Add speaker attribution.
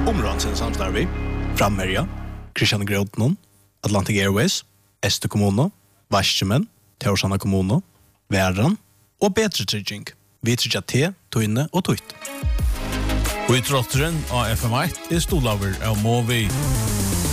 Speaker 1: Områden samstarvi, Frammerja, Christian Grotnon, Atlantic Airways, Este kommune, Vaskjemen, Teorsana kommune, Væran og Betre Trygging. Vi tryggja te, tøyne og tøyt.
Speaker 2: Og i trotteren av FM1 stolaver av Movi.